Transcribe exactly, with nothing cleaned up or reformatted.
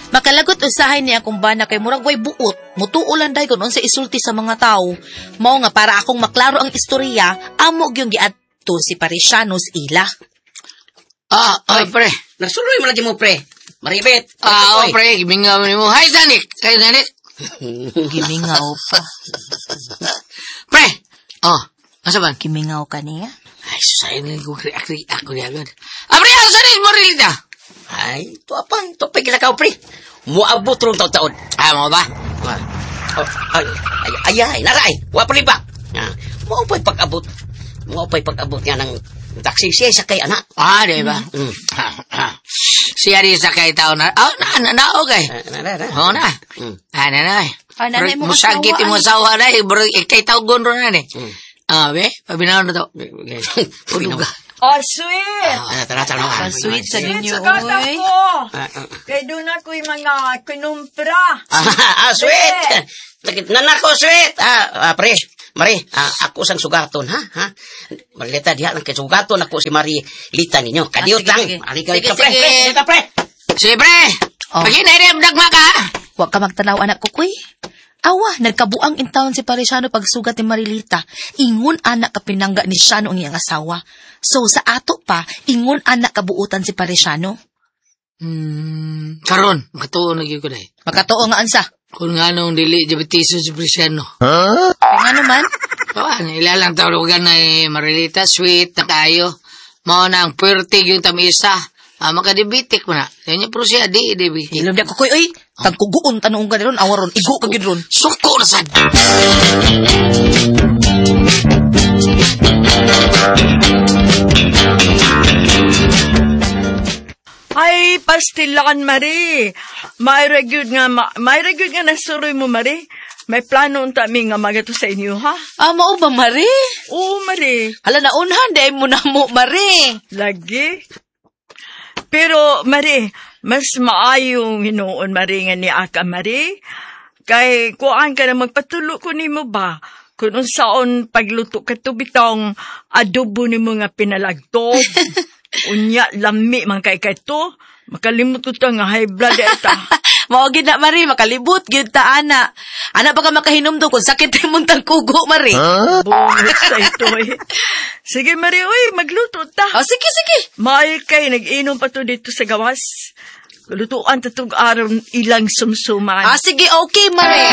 Makalagot usahay niya akong bana kay murag way buot. Mutuulan day kunon sa isulti sa mga tao. Mao nga para akong maklaro ang istorya, amo gyung giadto si Parisiano sa ila. Ah, ay, pre. Nagsuloy mo lagi mo, pre. Maribet. Ah, oh, pre, gimingaw mo. Hi, Danik. Hi, Danik. Gimingaw pa. Pre. Oh, asa man? Gimingaw ka niya? Ay, susay na ko kri-akri ako niya agad. Ah, pre, ano sa rin mo rin ito? Ay, ito apa. Ito pa gilakaw, pre. Muabot rong taon-taon. Ah, mo ba? Ah, oh, ay, ay, ay, ay, naray. Wapali ba? Ah, mo pa'y pag-abot. Mo pa'y pag-abot nga ng taxi siya sa kay anak. Ah, di ba? Mm. Siya rin sa kay tao na, oh, na, na, na, okay. Na, na, na. Oo na. Mm. Ah, na, na. Ah, nanay mo musagit asawa, mo ay. asawa na, eh, bro, eh, kay tao gondro na, eh. Mm. Ah, be, pabinaw na to. Puluga. Oh, sweet! Ah, tara, tara. Ang sweet sa ninyo, Sa kata oy. ko! Ah, ah, Kaya doon ako'y mga kinumpra. ah, sweet. Sakit na nako, sweet. Ah, ah, pre. Mari, ah, ako sang sugaton, ha? Ha? Marlita diha lang kay sugaton ako si Mari Lita ninyo. Kadiyot Ah, lang. sige, sige. Ali ka, Sige, ka, pre. sige. Pre, Lita, pre. Sige, pre. Oh. Pagin na rin, dagma ka. Wa ka magtanaw anak ko, kuy. Awa, nagkabuang in town si Parisiano pagsugat ni Marilita. Ingon anak ka pinangga ni Siano ang iyang asawa. So sa ato pa, ingon anak kabuutan si Parisiano. Hmm, karon, makatuon na gyud ko dai. Makatuo nga ansa. Kung nga nung dili jabitiso si Presiano. Nga naman. Kawan, ilalang tawagan na eh, Marilita, sweet na kayo. Mao na ang puwerte yung tamisa. Ah, makadibitik mo na. Kanya pero siya, di, di, di. Ilom di ako, kuy, oy. Tagkuguon tanong ka ron, awaron, igo ka gid ron. Suko na sad. Ay, pastilakan, Mari. May ragyod nga, ma- may ragyod nga nasuroy mo, Mari. May plano unta mi nga magato sa inyo, ha? Ah, mao ba, Mari? Oo, Mari. Hala na unhan, di mo na mo, Mari. Lagi. Pero, Mari, mas maayong hinuon, Mari, nga ni Aka, Mari. Kay, kuhaan ka na magpatulo ko ni mo ba? Kung unsaon pagluto ka to bitong adobo ni mo nga pinalagto. Unya, lami man kay kay to. Makalimot ko ta nga high blood eta. Mao gid na, Mari, makalibot gid ta ana. Ana pa ka makahinom do kung sakit imong tagkugo, Mari. Bungot sa ito eh. Sige, Mari, uy, magluto ta. Oh, sige, sige. May kay, nag-inom pa to dito sa gawas. Lutuan ta tong araw ilang sumsuman. Ah, sige, okay, Mari.